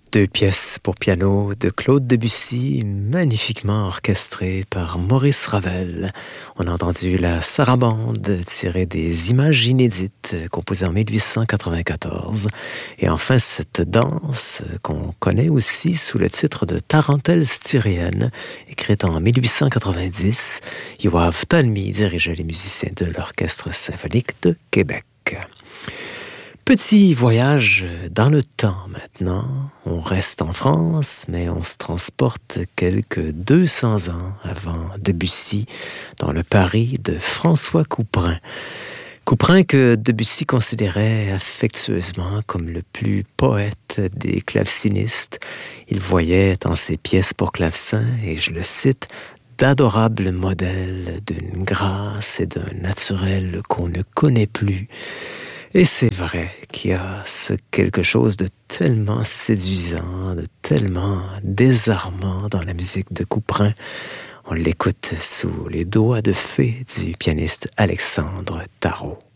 Deux pièces pour piano de Claude Debussy, magnifiquement orchestrées par Maurice Ravel. On a entendu la sarabande tirée des images inédites composées en 1894. Et enfin, cette danse qu'on connaît aussi sous le titre de Tarentelle styrienne, écrite en 1890. Yoav Talmy dirigeait les musiciens de l'Orchestre symphonique de Québec. Petit voyage dans le temps maintenant. On reste en France, mais on se transporte quelques 200 ans avant Debussy dans le Paris de François Couperin. Couperin que Debussy considérait affectueusement comme le plus poète des clavecinistes. Il voyait dans ses pièces pour clavecin, et je le cite, d'adorables modèles d'une grâce et d'un naturel qu'on ne connaît plus. Et c'est vrai qu'il y a quelque chose de tellement séduisant, de tellement désarmant dans la musique de Couperin. On l'écoute sous les doigts de fée du pianiste Alexandre Tarot.